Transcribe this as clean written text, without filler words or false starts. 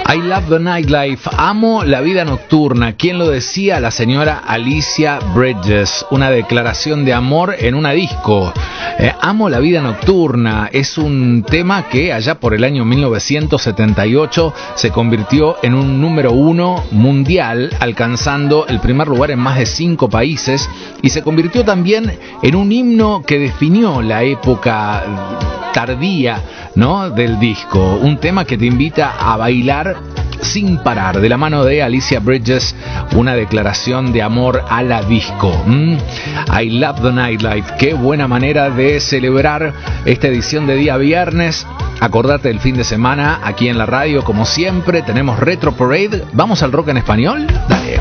I love the nightlife, amo la vida nocturna. ¿Quién lo decía? La señora Alicia Bridges. Una declaración de amor en una disco. Amo la vida nocturna es un tema que allá por el año 1978 se convirtió en un número 1 mundial, alcanzando el primer lugar en más de 5 países, y se convirtió también en un himno que definió la época tardía, ¿no?, del disco. Un tema que te invita a bailar sin parar, de la mano de Alicia Bridges, una declaración de amor a la disco. I love the nightlife. Qué buena manera de celebrar esta edición de día viernes. Acordate del fin de semana aquí en la radio, como siempre. Tenemos Retro Parade. ¿Vamos al rock en español? Dale.